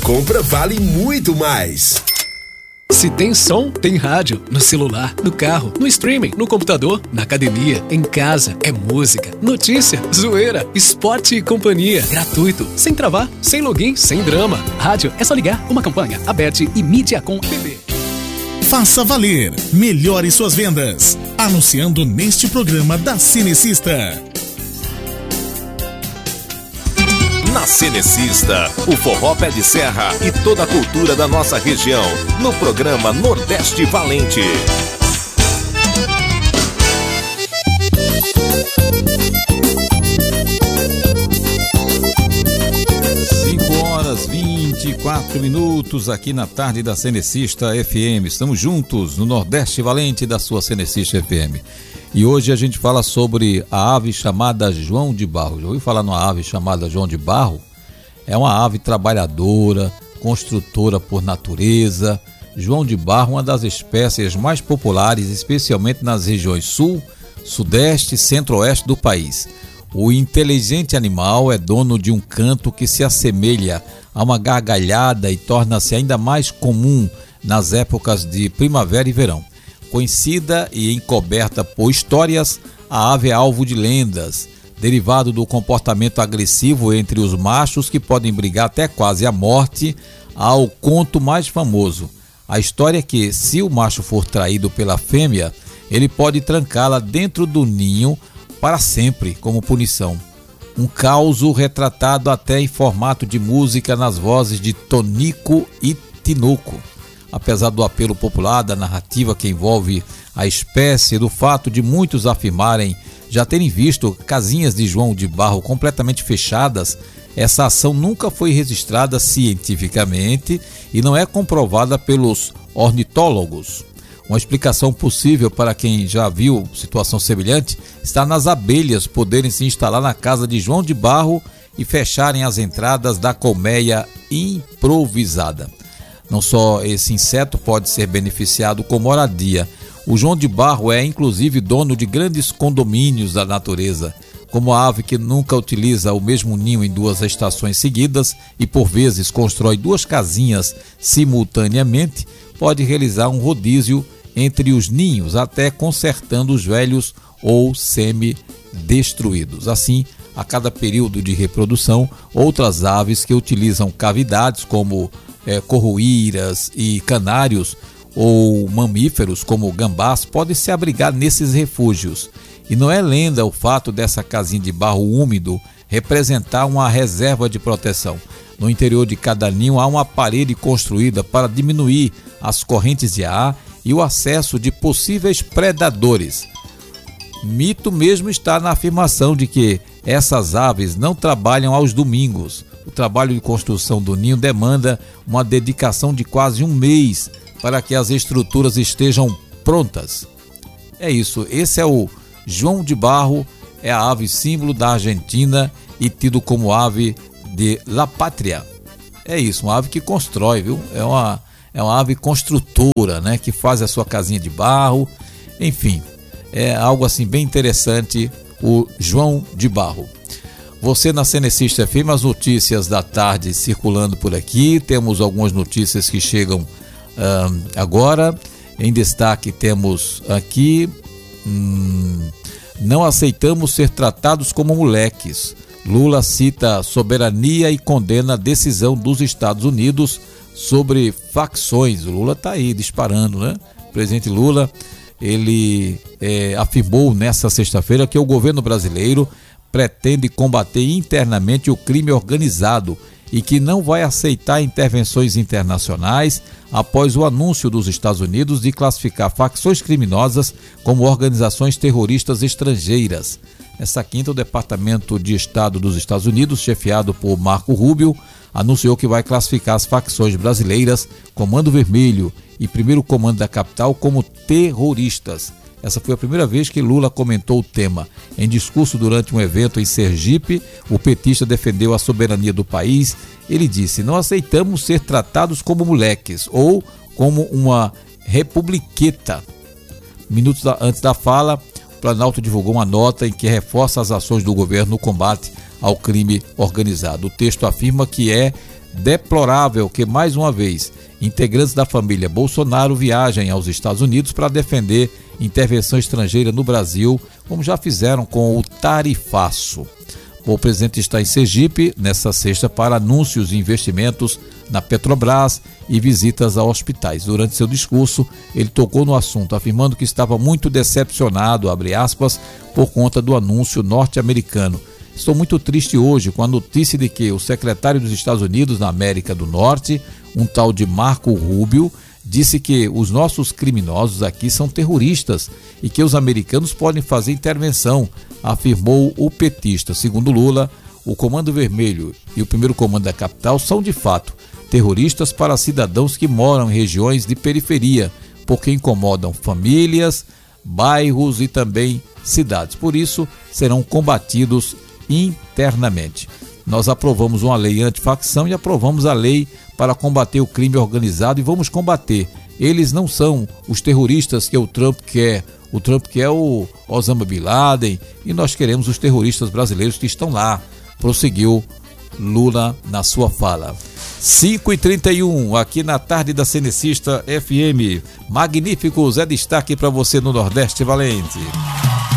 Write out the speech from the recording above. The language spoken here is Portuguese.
compra vale muito mais. Se tem som, tem rádio. No celular, no carro, no streaming, no computador, na academia, em casa. É música, notícia, zoeira, esporte e companhia. Gratuito, sem travar, sem login, sem drama. Rádio é só ligar, uma campanha, Aberte e Mediacom TV. Faça valer. Melhore suas vendas. Anunciando neste programa da Cenecista. Na Cenecista, o forró pé de serra e toda a cultura da nossa região, no programa Nordeste Valente. 5h24 aqui na tarde da Cenecista FM. Estamos juntos no Nordeste Valente da sua Cenecista FM. E hoje a gente fala sobre a ave chamada João de Barro. Já ouviu falar numa ave chamada João de Barro? É uma ave trabalhadora, construtora por natureza. João de Barro, uma das espécies mais populares, especialmente nas regiões sul, sudeste e centro-oeste do país. O inteligente animal é dono de um canto que se assemelha a uma gargalhada e torna-se ainda mais comum nas épocas de primavera e verão. Conhecida e encoberta por histórias, a ave é alvo de lendas, derivado do comportamento agressivo entre os machos que podem brigar até quase à morte, ao conto mais famoso. A história é que, se o macho for traído pela fêmea, ele pode trancá-la dentro do ninho para sempre, como punição. Um causo retratado até em formato de música nas vozes de Tonico e Tinoco. Apesar do apelo popular da narrativa que envolve a espécie, do fato de muitos afirmarem já terem visto casinhas de João de Barro completamente fechadas, essa ação nunca foi registrada cientificamente e não é comprovada pelos ornitólogos. Uma explicação possível para quem já viu situação semelhante está nas abelhas poderem se instalar na casa de João de Barro e fecharem as entradas da colmeia improvisada. Não só esse inseto pode ser beneficiado com moradia. O João de Barro é inclusive dono de grandes condomínios da natureza. Como a ave que nunca utiliza o mesmo ninho em duas estações seguidas e por vezes constrói duas casinhas simultaneamente, pode realizar um rodízio entre os ninhos, até consertando os velhos ou semi-destruídos. Assim, a cada período de reprodução, outras aves que utilizam cavidades como corroíras e canários ou mamíferos como gambás podem se abrigar nesses refúgios. E não é lenda o fato dessa casinha de barro úmido representar uma reserva de proteção. No interior de cada ninho há uma parede construída para diminuir as correntes de ar e o acesso de possíveis predadores. Mito mesmo está na afirmação de que essas aves não trabalham aos domingos. O trabalho de construção do ninho demanda uma dedicação de quase um mês para que as estruturas estejam prontas. É isso, esse é o João de Barro, é a ave símbolo da Argentina e tido como ave de La Pátria. É isso, uma ave que constrói, viu? É uma ave construtora, né? Que faz a sua casinha de barro. Enfim, é algo assim bem interessante, o João de Barro. Você na Cenecista FM, as notícias da tarde circulando por aqui. Temos algumas notícias que chegam agora. Em destaque temos aqui: não aceitamos ser tratados como moleques. Lula cita soberania e condena a decisão dos Estados Unidos sobre facções. O Lula está aí disparando, né? O presidente Lula, ele afirmou nesta sexta-feira que o governo brasileiro pretende combater internamente o crime organizado e que não vai aceitar intervenções internacionais após o anúncio dos Estados Unidos de classificar facções criminosas como organizações terroristas estrangeiras. Nesta quinta, o Departamento de Estado dos Estados Unidos, chefiado por Marco Rubio, anunciou que vai classificar as facções brasileiras Comando Vermelho e Primeiro Comando da Capital como terroristas. Essa foi a primeira vez que Lula comentou o tema. Em discurso durante um evento em Sergipe, o petista defendeu a soberania do país. Ele disse: não aceitamos ser tratados como moleques ou como uma republiqueta. Minutos antes da fala, o Planalto divulgou uma nota em que reforça as ações do governo no combate ao crime organizado. O texto afirma que é deplorável que, mais uma vez, integrantes da família Bolsonaro viajem aos Estados Unidos para defender intervenção estrangeira no Brasil, como já fizeram com o tarifaço. O presidente está em Sergipe nesta sexta para anúncios e investimentos na Petrobras e visitas a hospitais. Durante seu discurso, ele tocou no assunto, afirmando que estava muito decepcionado, abre aspas, por conta do anúncio norte-americano. Estou muito triste hoje com a notícia de que o secretário dos Estados Unidos na América do Norte, um tal de Marco Rubio, disse que os nossos criminosos aqui são terroristas e que os americanos podem fazer intervenção, afirmou o petista. Segundo Lula, o Comando Vermelho e o primeiro comando da capital são, de fato, terroristas para cidadãos que moram em regiões de periferia, porque incomodam famílias, bairros e também cidades. Por isso, serão combatidos internamente. Nós aprovamos uma lei antifacção e aprovamos a lei para combater o crime organizado e vamos combater. Eles não são os terroristas que o Trump quer. O Trump quer o Osama Bin Laden e nós queremos os terroristas brasileiros que estão lá, prosseguiu Lula na sua fala. 5h31, aqui na tarde da Cenecista FM. Magníficos é destaque para você no Nordeste Valente.